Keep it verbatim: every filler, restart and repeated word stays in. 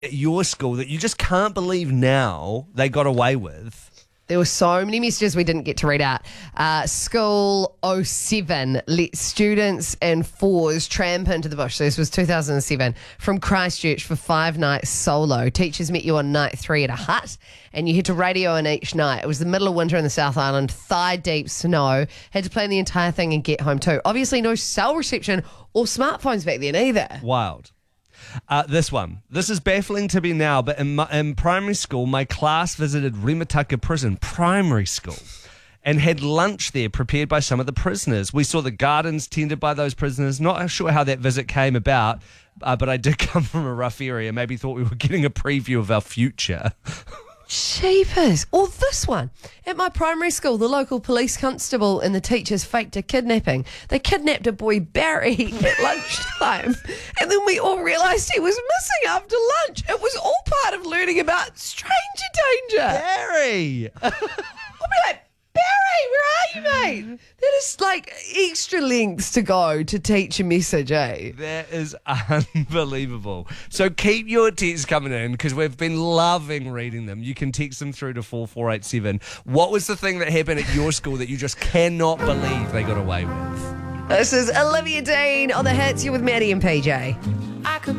at your school that you just can't believe now they got away with? There were so many messages we didn't get to read out. Uh, School oh seven let students and fours tramp into the bush. So this was two thousand seven from Christchurch for five nights solo. Teachers met you on night three at a hut and you had to radio in each night. It was the middle of winter in the South Island, thigh-deep snow. Had to plan the entire thing and get home too. Obviously no cell reception or smartphones back then either. Wild. Uh, this one. This is baffling to me now, but in, my, in primary school, my class visited Rimutaka Prison, primary school, and had lunch there prepared by some of the prisoners. We saw the gardens tended by those prisoners. Not sure how that visit came about, uh, but I did come from a rough area. Maybe thought we were getting a preview of our future. Jeepers. Or this one. At my primary school, the local police constable and the teachers faked a kidnapping. They kidnapped a boy, Barry, at lunchtime. And then we all realised he was missing after lunch. It was all part of learning about stranger danger. Barry! I'll be like, Barry, where are you, mate? That is like extra lengths to go to teach a message, eh? That is unbelievable. So keep your texts coming in because we've been loving reading them. You can text them through to four four eight seven. What was the thing that happened at your school that you just cannot believe they got away with? This is Olivia Dean on the hits. You're with Maddie and P J. I could